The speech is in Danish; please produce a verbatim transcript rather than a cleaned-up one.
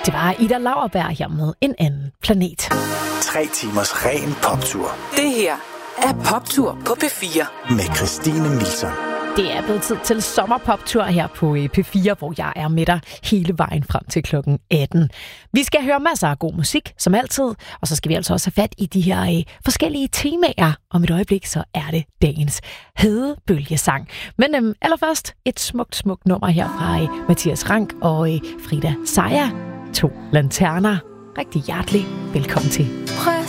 Det var Ida Lauerberg her med En anden planet. Tre timers ren poptur. Det her er Poptur på P fire. Med Christine Milson. Det er blevet tid til sommerpoptur her på P fire, hvor jeg er med dig hele vejen frem til klokken atten. Vi skal høre masser af god musik, som altid, og så skal vi altså også have fat i de her øh, forskellige temaer. Om et øjeblik, så er det dagens hedebølgesang. Men øhm, allerførst et smukt, smukt nummer her fra øh, Mathias Rank og øh, Frida Sejer. To lanterner. Rigtig hjertelig velkommen til.